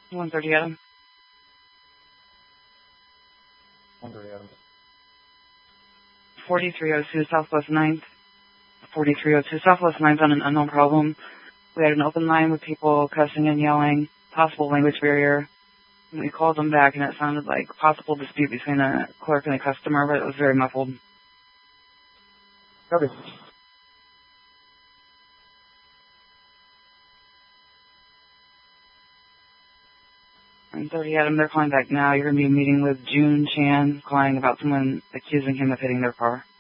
130 Adam. 130 Adam. 4302 Southwest 9th. 4302 Southwest 9th on an unknown problem. We had an open line with people cussing and yelling, possible language barrier. And we called them back, and it sounded like possible dispute between a clerk and a customer, but it was very muffled. Copy. 130 Adam, they're calling back now. You're going to be meeting with June Chan, calling about someone accusing him of hitting their car.